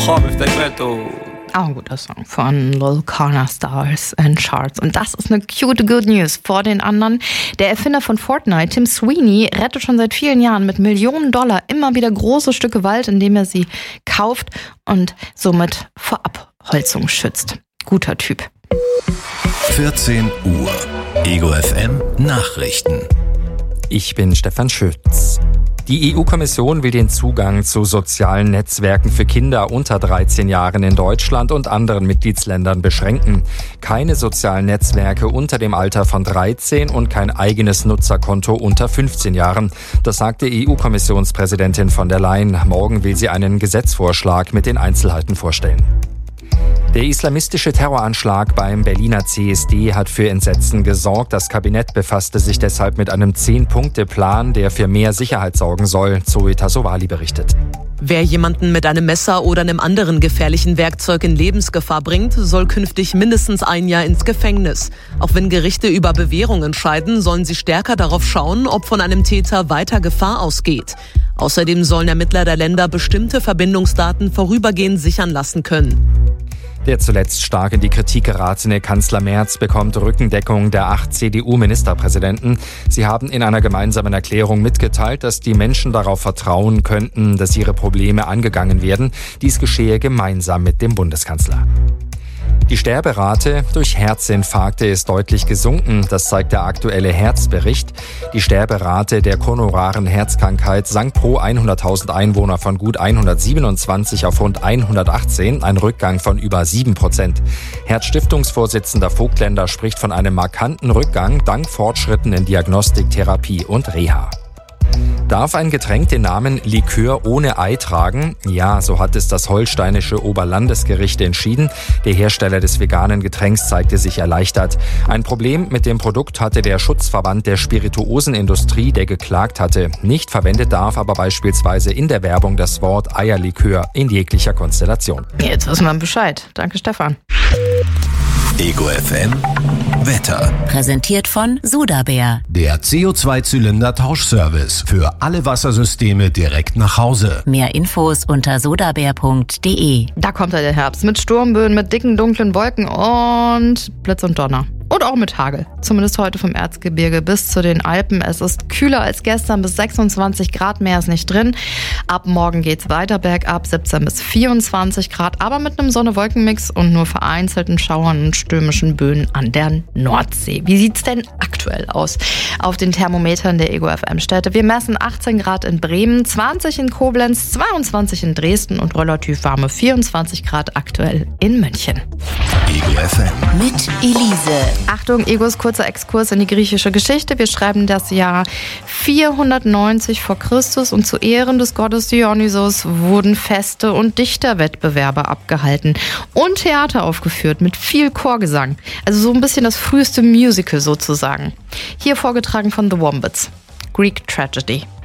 Auch ein guter Song von Lil Corner Stars and Charts. Und das ist eine cute Good News vor den anderen. Der Erfinder von Fortnite, Tim Sweeney, rettet schon seit vielen Jahren mit Millionen Dollar immer wieder große Stücke Wald, indem er sie kauft und somit vor Abholzung schützt. Guter Typ. 14 Uhr. Ego FM Nachrichten. Ich bin Stefan Schütz. Die EU-Kommission will den Zugang zu sozialen Netzwerken für Kinder unter 13 Jahren in Deutschland und anderen Mitgliedsländern beschränken. Keine sozialen Netzwerke unter dem Alter von 13 und kein eigenes Nutzerkonto unter 15 Jahren. Das sagte EU-Kommissionspräsidentin von der Leyen. Morgen will sie einen Gesetzesvorschlag mit den Einzelheiten vorstellen. Der islamistische Terroranschlag beim Berliner CSD hat für Entsetzen gesorgt. Das Kabinett befasste sich deshalb mit einem 10-Punkte-Plan, der für mehr Sicherheit sorgen soll, Zoe Tassovali berichtet. Wer jemanden mit einem Messer oder einem anderen gefährlichen Werkzeug in Lebensgefahr bringt, soll künftig mindestens 1 Jahr ins Gefängnis. Auch wenn Gerichte über Bewährung entscheiden, sollen sie stärker darauf schauen, ob von einem Täter weiter Gefahr ausgeht. Außerdem sollen Ermittler der Länder bestimmte Verbindungsdaten vorübergehend sichern lassen können. Der zuletzt stark in die Kritik geratene Kanzler Merz bekommt Rückendeckung der 8 CDU-Ministerpräsidenten. Sie haben in einer gemeinsamen Erklärung mitgeteilt, dass die Menschen darauf vertrauen könnten, dass ihre Probleme angegangen werden. Dies geschehe gemeinsam mit dem Bundeskanzler. Die Sterberate durch Herzinfarkte ist deutlich gesunken, das zeigt der aktuelle Herzbericht. Die Sterberate der koronaren Herzkrankheit sank pro 100.000 Einwohner von gut 127 auf rund 118, ein Rückgang von über 7%. Herzstiftungsvorsitzender Vogtländer spricht von einem markanten Rückgang dank Fortschritten in Diagnostik, Therapie und Reha. Darf ein Getränk den Namen Likör ohne Ei tragen? Ja, so hat es das holsteinische Oberlandesgericht entschieden. Der Hersteller des veganen Getränks zeigte sich erleichtert. Ein Problem mit dem Produkt hatte der Schutzverband der Spirituosenindustrie, der geklagt hatte. Nicht verwendet darf aber beispielsweise in der Werbung das Wort Eierlikör in jeglicher Konstellation. Jetzt wissen wir Bescheid. Danke, Stefan. Ego FM Wetter. Präsentiert von Sudabär. Der CO2-Zylinder-Tauschservice für alle Wassersysteme direkt nach Hause. Mehr Infos unter sudabär.de. Da kommt der Herbst mit Sturmböen, mit dicken, dunklen Wolken und Blitz und Donner. Und auch mit Hagel. Zumindest heute vom Erzgebirge bis zu den Alpen. Es ist kühler als gestern, bis 26 Grad, mehr ist nicht drin. Ab morgen geht's weiter bergab, 17 bis 24 Grad, aber mit einem Sonne-Wolken-Mix und nur vereinzelten Schauern und stürmischen Böen an der Nordsee. Wie sieht's denn aktuell aus auf den Thermometern der Ego FM-Städte? Wir messen 18 Grad in Bremen, 20 in Koblenz, 22 in Dresden und relativ warme 24 Grad aktuell in München. Ego FM Mit Elise. Achtung, Egos kurzer Exkurs in die griechische Geschichte. Wir schreiben das Jahr 490 vor Christus und zu Ehren des Gottes Dionysos wurden Feste und Dichterwettbewerbe abgehalten und Theater aufgeführt mit viel Chorgesang. Also so ein bisschen das früheste Musical sozusagen. Hier vorgetragen von The Wombats. Greek Tragedy.